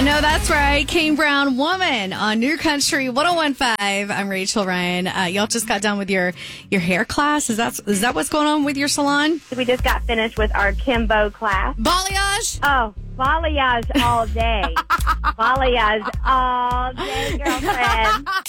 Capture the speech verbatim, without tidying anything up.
I know that's right. Kane Brown, Woman on New Country one oh one point five. I'm Rachel Ryan. Uh, y'all just got done with your, your hair class. Is that is that what's going on with your salon? We just got finished with our Kimbo class. Balayage? Oh, balayage all day. Balayage all day, girlfriend.